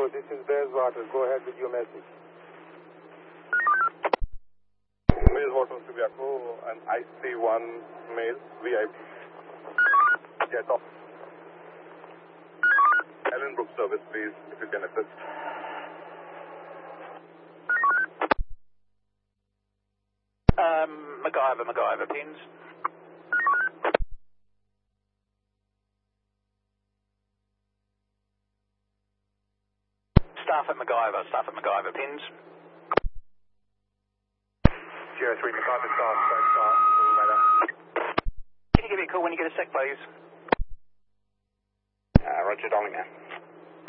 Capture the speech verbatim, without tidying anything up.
Echo, this is Bayswater. Go ahead with your message. Bayswater to Echo, and I C one male, V I P. Get off. Ellenbrook service, please, if you can assist. Um, MacGyver, MacGyver, pins. Staff at MacGyver, staff at MacGyver, pins. zero three MacGyver staff, sorry, staff, later. Can you give me a call when you get a sec, please? Uh, Roger, Dollinger.